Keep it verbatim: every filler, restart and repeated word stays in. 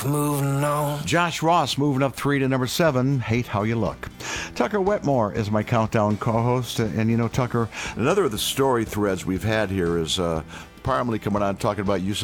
moving on. Josh Ross moving up three to number seven, Hate How You Look. Tucker Wetmore is my countdown co-host. And, you know, Tucker, another of the story threads we've had here is uh, Parmalee coming on talking about you